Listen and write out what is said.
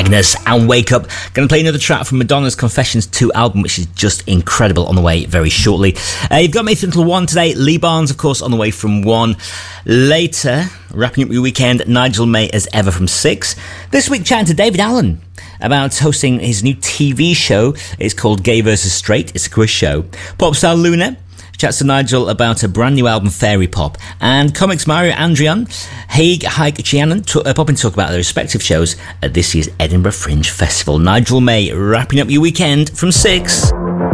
Happiness and Wake Up. Going to play another track from Madonna's Confessions 2 album, which is just incredible, on the way very shortly. You've got me until 1 today. Lee Barnes, of course, on the way from 1. Later, wrapping up your weekend, Nigel May as ever from 6. This week, chatting to David Allen about hosting his new TV show. It's called Gay vs. Straight. It's a quiz show. Popstar Luna chats to Nigel about a brand new album, Fairy Pop. And Comics Mario Andrian, Haig Hike Chianan pop in to talk about their respective shows at this year's Edinburgh Fringe Festival. Nigel May wrapping up your weekend from 6.